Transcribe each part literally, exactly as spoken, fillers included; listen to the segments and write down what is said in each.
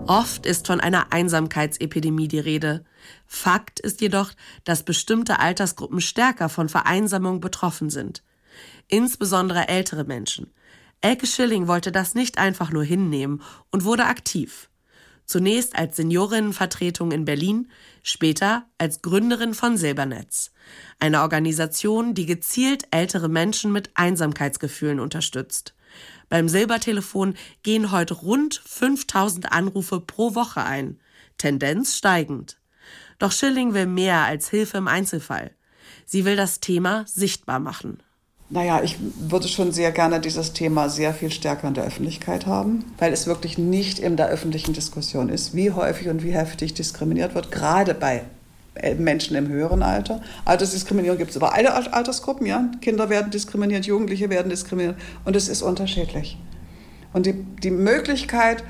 Oft ist von einer Einsamkeitsepidemie die Rede. Fakt ist jedoch, dass bestimmte Altersgruppen stärker von Vereinsamung betroffen sind. Insbesondere ältere Menschen. Elke Schilling wollte das nicht einfach nur hinnehmen und wurde aktiv. Zunächst als Seniorinnenvertretung in Berlin, später als Gründerin von Silbernetz. Eine Organisation, die gezielt ältere Menschen mit Einsamkeitsgefühlen unterstützt. Beim Silbertelefon gehen heute rund fünftausend Anrufe pro Woche ein. Tendenz steigend. Doch Schilling will mehr als Hilfe im Einzelfall. Sie will das Thema sichtbar machen. Naja, ich würde schon sehr gerne dieses Thema sehr viel stärker in der Öffentlichkeit haben, weil es wirklich nicht in der öffentlichen Diskussion ist, wie häufig und wie heftig diskriminiert wird, gerade bei Menschen im höheren Alter. Altersdiskriminierung gibt es über alle Altersgruppen, ja. Kinder werden diskriminiert, Jugendliche werden diskriminiert und es ist unterschiedlich. Und die, die Möglichkeit,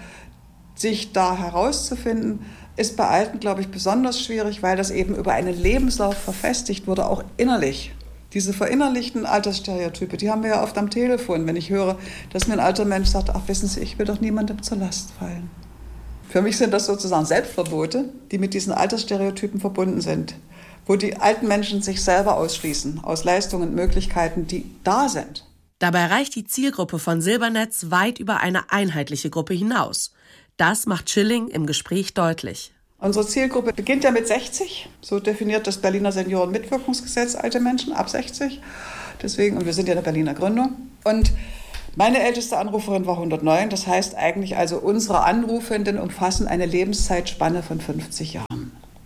sich da herauszufinden, ist bei Alten, glaube ich, besonders schwierig, weil das eben über einen Lebenslauf verfestigt wurde, auch innerlich. Diese verinnerlichten Altersstereotype, die haben wir ja oft am Telefon, wenn ich höre, dass mir ein alter Mensch sagt, ach wissen Sie, ich will doch niemandem zur Last fallen. Für mich sind das sozusagen Selbstverbote, die mit diesen Altersstereotypen verbunden sind, wo die alten Menschen sich selber ausschließen aus Leistungen und Möglichkeiten, die da sind. Dabei reicht die Zielgruppe von Silbernetz weit über eine einheitliche Gruppe hinaus. Das macht Schilling im Gespräch deutlich. Unsere Zielgruppe beginnt ja mit sechzig. So definiert das Berliner Seniorenmitwirkungsgesetz alte Menschen ab sechzig. Deswegen, und wir sind ja eine Berliner Gründung. Und meine älteste Anruferin war hundertneun. Das heißt eigentlich also, unsere Anrufenden umfassen eine Lebenszeitspanne von fünfzig Jahren.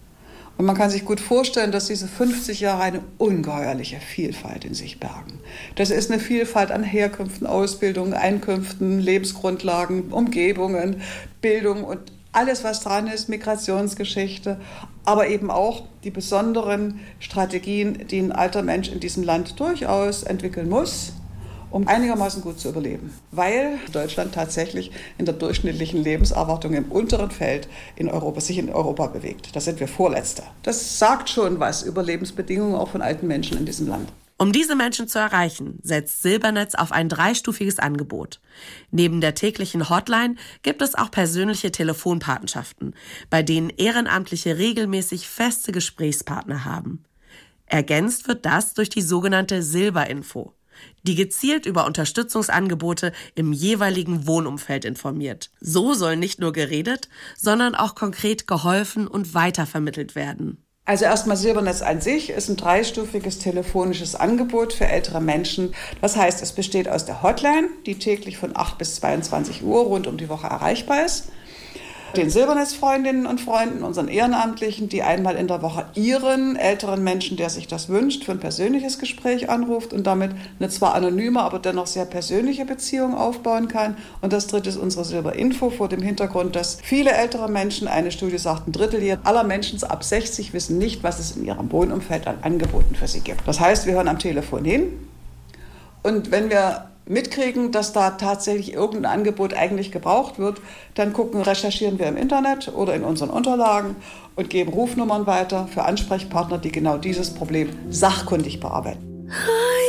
Und man kann sich gut vorstellen, dass diese fünfzig Jahre eine ungeheuerliche Vielfalt in sich bergen. Das ist eine Vielfalt an Herkünften, Ausbildungen, Einkünften, Lebensgrundlagen, Umgebungen, Bildung und alles, was dran ist, Migrationsgeschichte, aber eben auch die besonderen Strategien, die ein alter Mensch in diesem Land durchaus entwickeln muss, um einigermaßen gut zu überleben. Weil Deutschland tatsächlich in der durchschnittlichen Lebenserwartung im unteren Feld in Europa, sich in Europa bewegt. Da sind wir Vorletzter. Das sagt schon was über Lebensbedingungen auch von alten Menschen in diesem Land. Um diese Menschen zu erreichen, setzt Silbernetz auf ein dreistufiges Angebot. Neben der täglichen Hotline gibt es auch persönliche Telefonpatenschaften, bei denen Ehrenamtliche regelmäßig feste Gesprächspartner haben. Ergänzt wird das durch die sogenannte Silberinfo, die gezielt über Unterstützungsangebote im jeweiligen Wohnumfeld informiert. So soll nicht nur geredet, sondern auch konkret geholfen und weitervermittelt werden. Also erstmal Silbernetz an sich ist ein dreistufiges telefonisches Angebot für ältere Menschen. Das heißt, es besteht aus der Hotline, die täglich von acht bis zweiundzwanzig Uhr rund um die Woche erreichbar ist, den Silbernetz-Freundinnen und Freunden, unseren Ehrenamtlichen, die einmal in der Woche ihren älteren Menschen, der sich das wünscht, für ein persönliches Gespräch anruft und damit eine zwar anonyme, aber dennoch sehr persönliche Beziehung aufbauen kann. Und das dritte ist unsere Silberinfo vor dem Hintergrund, dass viele ältere Menschen, eine Studie sagt, ein Drittel aller Menschen ab sechzig wissen nicht, was es in ihrem Wohnumfeld an Angeboten für sie gibt. Das heißt, wir hören am Telefon hin und wenn wir mitkriegen, dass da tatsächlich irgendein Angebot eigentlich gebraucht wird, dann gucken, recherchieren wir im Internet oder in unseren Unterlagen und geben Rufnummern weiter für Ansprechpartner, die genau dieses Problem sachkundig bearbeiten.